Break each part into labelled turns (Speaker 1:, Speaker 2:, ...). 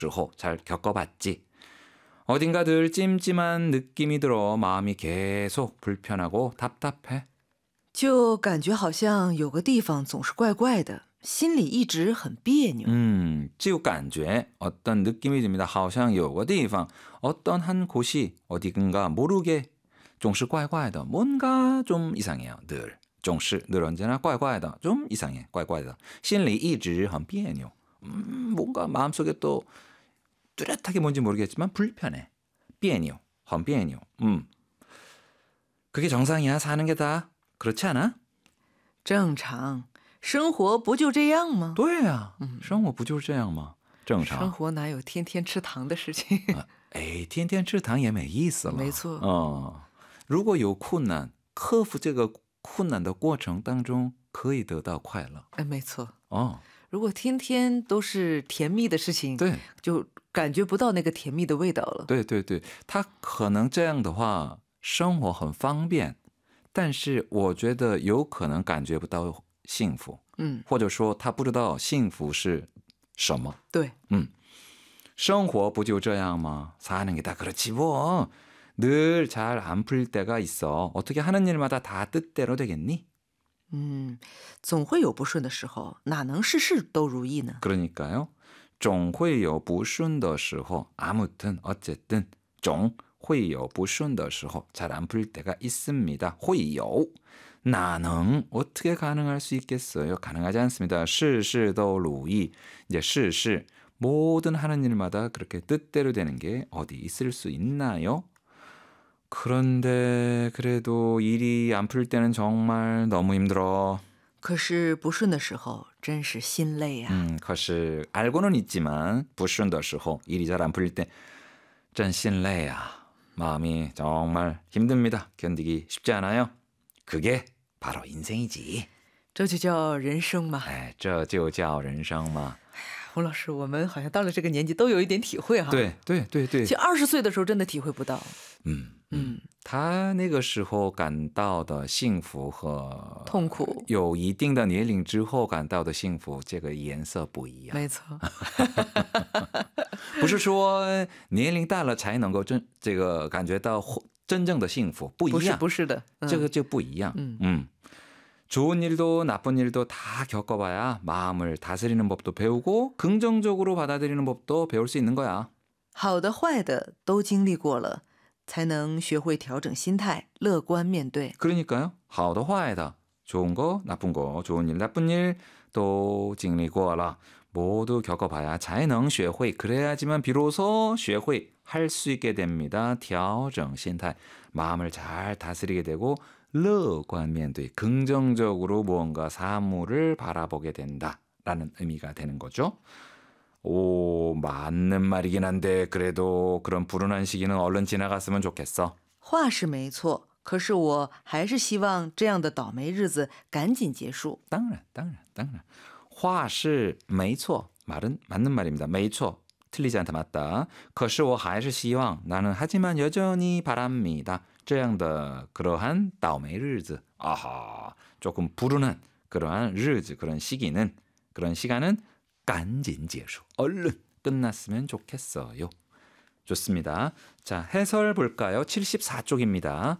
Speaker 1: 时候잘 겪어봤지. 어딘가 늘 찜찜한 느낌이 들어 마음이 계속 불편하고 답답해.
Speaker 2: 就感觉好像有个地方总是怪怪的，心里一直很别扭。
Speaker 1: 就感觉 어떤 느낌이 듭니다. 好像有个地方 어떤 한 곳이 어디든가 모르게 总是怪怪的 뭔가 좀 이상해요. 늘 总是 늘 언제나 怪怪的 좀 이상해. 怪怪的 心里一直很别扭. 뭔가 마음속에 또 뚜렷하게 뭔지 모르겠지만 불편해. 别扭 很别扭. 그게 정상이야. 사는 게 다 그렇지 않아?
Speaker 2: 正常，生活不就这样吗？
Speaker 1: 对呀，生活不就是这样吗？正常。
Speaker 2: 生活哪有天天吃糖的事情？
Speaker 1: 天天吃糖也没意思了。
Speaker 2: 没错。
Speaker 1: 如果有困难，克服这个困难的过程当中，可以得到快乐。
Speaker 2: 没错。
Speaker 1: 哦，
Speaker 2: 如果天天都是甜蜜的事情，
Speaker 1: 对，
Speaker 2: 就感觉不到那个甜蜜的味道了。
Speaker 1: 对对对，他可能这样的话，生活很方便，但是我觉得有可能感觉不到幸福。或者说他不知道幸福是什么。
Speaker 2: 对。
Speaker 1: 生活不就这样吗？ 사는 게 다 그렇지 뭐. 늘 잘 안 풀 때가 있어. 어떻게 하는 일마다 다 뜻대로 되겠니?
Speaker 2: 总会有不顺的时候，哪能事事都如意呢？
Speaker 1: 그러니까요. 总会有不顺的时候. 아무튼 어쨌든 总会有不顺的时候. 잘 안 풀 때가 있습니다. 会有. 나는 어떻게 가능할 수 있겠어요? 가능하지 않습니다. 事事都如意. 이제 事事 모든 하는 일마다 그렇게 뜻대로 되는 게 어디 있을 수 있나요? 그런데 그래도 일이 안 풀 때는 정말 너무 힘들어.
Speaker 2: 可是不顺的时候真是心累啊。
Speaker 1: 可是 알고는 있지만 不顺的时候 일이 잘 안 풀릴 때 真心累啊. 마음이 정말 힘듭니다. 견디기 쉽지 않아요. 그게 바로 인생이지.
Speaker 2: 这就叫人生嘛。
Speaker 1: 这就叫人生嘛。
Speaker 2: 洪老师，我们好像到了这个年纪都有一点体会哈。
Speaker 1: 对对对对。
Speaker 2: 其实20岁的时候真的体会不到。
Speaker 1: 他那个时候感到的幸福和
Speaker 2: 痛苦，
Speaker 1: 有一定的年龄之后感到的幸福，这个颜色不一样。
Speaker 2: 没错。
Speaker 1: 不是说年龄大了才能够这个感觉到真正的幸福，不一样。
Speaker 2: 不是的，
Speaker 1: 这个就不一样。 좋은 일도 나쁜 일도 다 겪어봐야 마음을 다스리는 법도 배우고 긍정적으로 받아들이는 법도 배울 수 있는 거야.
Speaker 2: 好的坏的都经历过了，才能学会调整心态，乐观面对。
Speaker 1: 그러니까요. 好的坏的 좋은 거 나쁜 거 좋은 일 나쁜 일 또经历过了 모두 겪어봐야 才能学会 그래야지만 비로소 学会 할 수 있게 됩니다. 调整心态 마음을 잘 다스리게 되고 乐观面对 긍정적으로 무언가 사물을 바라보게 된다라는 의미가 되는 거죠. 오, 맞는 말이긴 한데 그래도 그런 불운한 시기는 얼른 지나갔으면 좋겠어.
Speaker 2: 话是没错，可是我还是希望这样的倒霉日子赶紧结束。
Speaker 1: 当然。话是没错, 말은 맞는 말입니다. 没错, 틀리지 않다 맞다. 可是我还是希望 나는 하지만 여전히 바랍니다. 这样的 그러한 倒霉日子. 아하, 조금 불운한 그러한 日子, 그런 시기는 그런 시간은 赶紧结束. 얼른 끝났으면 좋겠어요. 좋습니다. 자, 해설 볼까요? 74쪽입니다.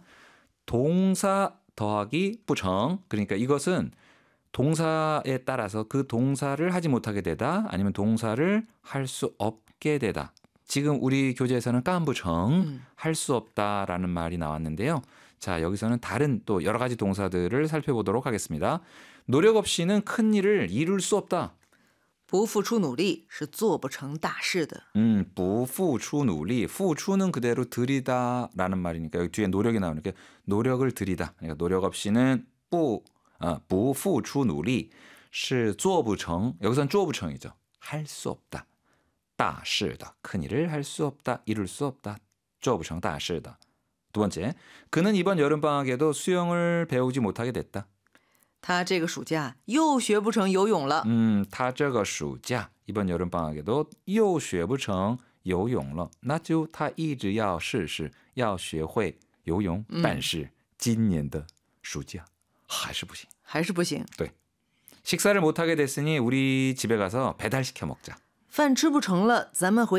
Speaker 1: 동사 더하기 不成. 그러니까 이것은 동사에 따라서 그 동사를 하지 못하게 되다 아니면 동사를 할 수 없게 되다. 지금 우리 교재에서는 干不成 할 수 없다라는 말이 나왔는데요. 자, 여기서는 다른 또 여러 가지 동사들을 살펴보도록 하겠습니다. 노력 없이는 큰 일을 이룰 수 없다.
Speaker 2: 不付出努力是做不成大事的。
Speaker 1: 不付出努力, 付出는 그대로 들이다라는 말이니까 여기 뒤에 노력이 나오니까 노력을 들이다. 그러니까 노력 없이는 不付出努力是做不成, 여기서는 做不成이죠. 할 수 없다. 大事的, 큰 일을 할 수 없다, 이룰 수 없다. 做不成大事的. 두 번째, 그는 이번 여름방학에도 수영을 배우지 못하게 됐다.
Speaker 2: 他这个暑假又学不成游泳了。
Speaker 1: 他这个暑假 이번 여름방학에도 又学不成游泳了. 那就他一直要试试要学会游泳, 但是今年的暑假还是不行.
Speaker 2: 还是不行.
Speaker 1: 네. 식사를 못하게 됐으니 우리 집에 가서 배달시켜 먹자.
Speaker 2: 饭吃不成了，咱们回